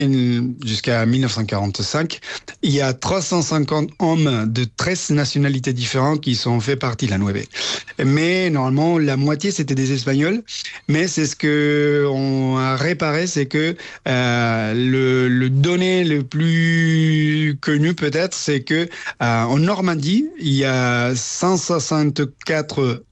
jusqu'à 1945, il y a 350 hommes de 13 nationalités différentes qui sont fait partie de la Nueve. Mais normalement, la moitié, c'était des Espagnols. Mais c'est ce que on a réparé, c'est que le donné le plus connu peut-être, c'est que en Normandie, il y a 164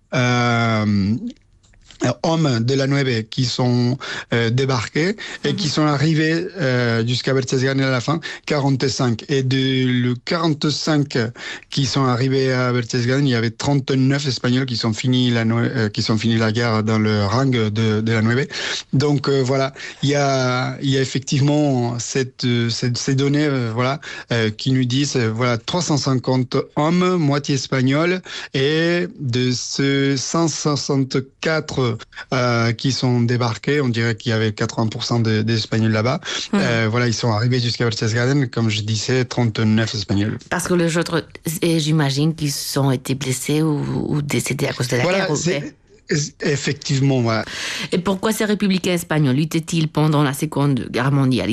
hommes de la Nueve qui sont débarqués et qui sont arrivés jusqu'à Berchtesgaden à la fin, 45. Et le 45 qui sont arrivés à Berchtesgaden, il y avait 39 Espagnols qui sont finis la guerre dans le rang de la Nueve. Donc voilà, il y a effectivement ces données qui nous disent 350 hommes, moitié espagnols, et de ce 164 qui sont débarqués, on dirait qu'il y avait 80% des Espagnols là-bas. Ils sont arrivés jusqu'à Berchtesgaden, comme je disais, 39 Espagnols. Parce que les autres, j'imagine qu'ils ont été blessés ou décédés à cause de la guerre. Effectivement, voilà. Et pourquoi ces républicains espagnols luttaient-ils pendant la Seconde Guerre mondiale?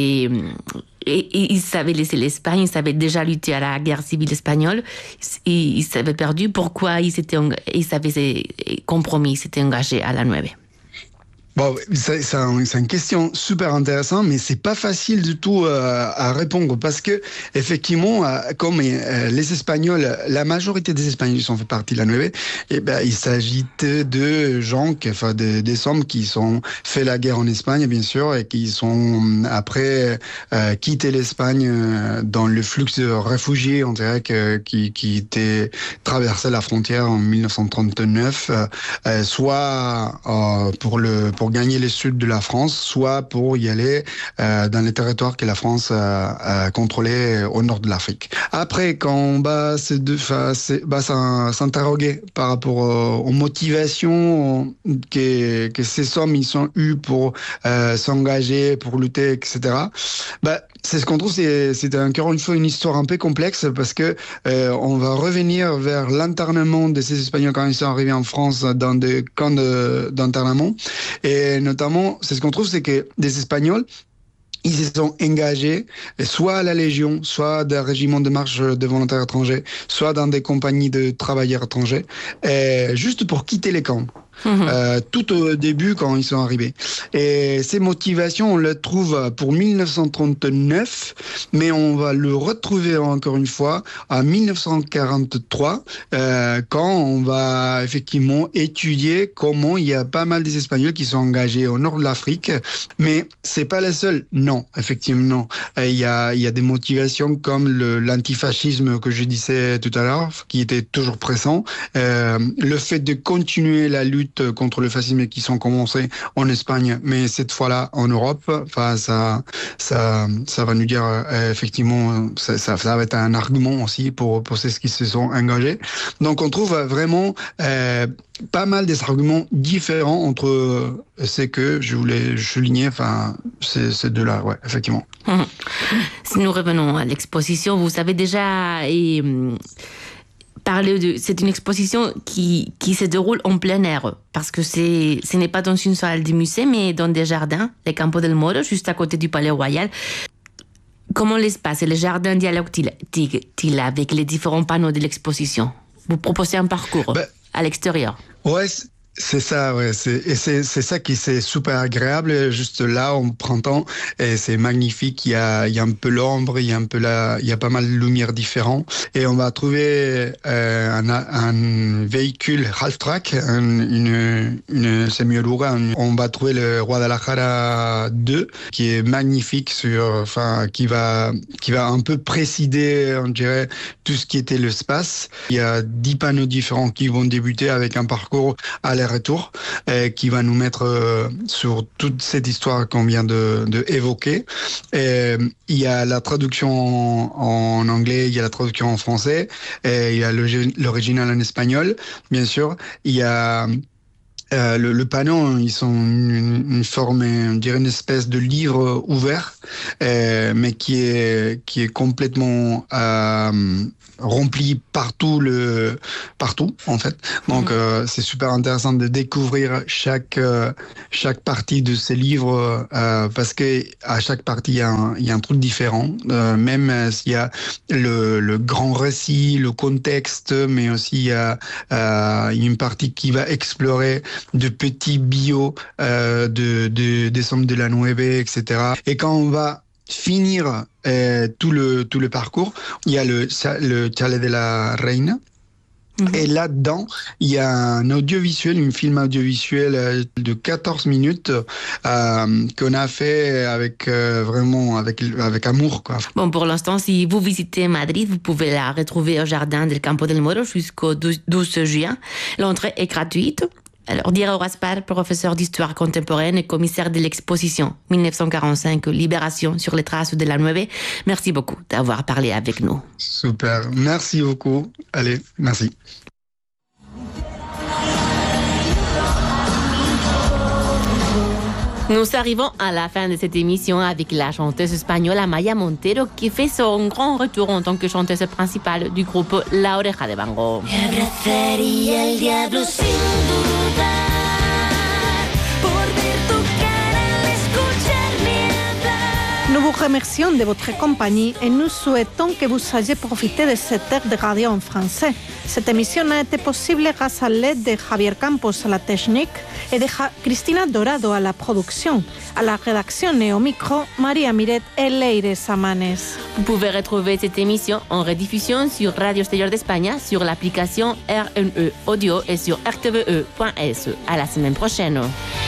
Ils savaient laisser l'Espagne, ils savaient déjà lutter à la guerre civile espagnole, ils s'avaient perdu. Pourquoi ils s'avaient compromis, ils s'étaient engagés à la Nueve? Bon, c'est une question super intéressante, mais c'est pas facile du tout à répondre parce que effectivement, comme les Espagnols, la majorité des Espagnols sont fait partie de la Nueve, il s'agit de gens, des hommes qui sont fait la guerre en Espagne, bien sûr, et qui sont après quitté l'Espagne dans le flux de réfugiés, on dirait qui étaient traversé la frontière en 1939, soit pour gagner le sud de la France, soit pour y aller dans les territoires que la France a contrôlés au nord de l'Afrique. Après, quand on va s'interroger par rapport aux motivations que ces hommes ils ont eues pour s'engager, pour lutter, etc., c'est ce qu'on trouve, c'est encore une fois une histoire un peu complexe parce que on va revenir vers l'internement de ces Espagnols quand ils sont arrivés en France dans des camps d'internement. Et notamment, c'est ce qu'on trouve, c'est que des Espagnols, ils se sont engagés soit à la Légion, soit dans des régiments de marche de volontaires étrangers, soit dans des compagnies de travailleurs étrangers, juste pour quitter les camps. Tout au début quand ils sont arrivés. Et ces motivations, on les trouve pour 1939, mais on va le retrouver encore une fois en 1943, quand on va effectivement étudier comment il y a pas mal des Espagnols qui sont engagés au nord de l'Afrique, mais c'est pas les seuls. Non, effectivement, il y a des motivations comme l'antifascisme que je disais tout à l'heure, qui était toujours présent, le fait de continuer la lutte contre le fascisme qui sont commencés en Espagne, mais cette fois-là en Europe. Ça va nous dire effectivement, ça va être un argument aussi pour ceux qui se sont engagés. Donc on trouve vraiment pas mal des arguments différents entre ce que je voulais souligner, ces deux-là, ouais, effectivement. Si nous revenons à l'exposition, vous savez déjà c'est une exposition qui se déroule en plein air, parce que ce n'est pas dans une salle du musée, mais dans des jardins, les Campo del Moro, juste à côté du Palais Royal. Comment l'espace et le jardin dialoguent-ils avec les différents panneaux de l'exposition? Vous proposez un parcours à l'extérieur. Ouais, c'est ça, ouais. C'est ça qui c'est super agréable, juste là, en printemps, et c'est magnifique. Il y a un peu l'ombre, il y a pas mal de lumière différents, et on va trouver un véhicule half-track, une semi-oruga. On va trouver le Guadalajara 2, qui est magnifique qui va un peu présider, on dirait, tout ce qui était l'espace. Il y a 10 panneaux différents qui vont débuter avec un parcours aller-retour qui va nous mettre sur toute cette histoire qu'on vient de évoquer. Et il y a la traduction en anglais, il y a la traduction en français, et il y a l'original en espagnol, bien sûr. Il y a Le panneau, ils sont une forme, on dirait une espèce de livre ouvert, mais qui est complètement rempli partout en fait. Donc c'est super intéressant de découvrir chaque partie de ces livres parce que à chaque partie il y a un truc différent. Même s'il y a le grand récit, le contexte, mais aussi il y a une partie qui va explorer de petits bios des sombres de la Nueve, etc. Et quand on va finir tout le parcours, il y a le Chalet de la Reina. Et là-dedans, il y a un film audiovisuel de 14 minutes qu'on a fait avec vraiment avec amour, quoi. Bon, pour l'instant, si vous visitez Madrid, vous pouvez la retrouver au jardin del Campo del Moro jusqu'au 12 juin. L'entrée est gratuite. Alors, Diego Gaspar, professeur d'histoire contemporaine et commissaire de l'exposition 1945 Libération sur les traces de la Nueve, merci beaucoup d'avoir parlé avec nous. Super, merci beaucoup. Allez, merci. Nous arrivons à la fin de cette émission avec la chanteuse espagnole Amaya Montero qui fait son grand retour en tant que chanteuse principale du groupe La Oreja de Van Gogh. Nous vous remercions de votre compagnie et nous souhaitons que vous ayez profité de cette heure de radio en français. Cette émission a été possible grâce à l'aide de Javier Campos à la technique et de Cristina Dorado à la production. À la rédaction et au micro, Maria Miret et Leire Samanes. Vous pouvez retrouver cette émission en rediffusion sur Radio Exterior d'Espagne, sur l'application RNE Audio et sur rtve.es. À la semaine prochaine.